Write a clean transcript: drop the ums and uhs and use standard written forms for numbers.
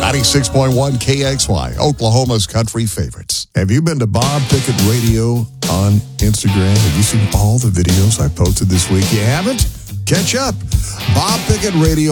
96.1 KXY, Oklahoma's country favorites. Have you been to Bob Pickett Radio on Instagram? Have you seen all the videos I posted this week? You haven't? Catch up. Bob Pickett Radio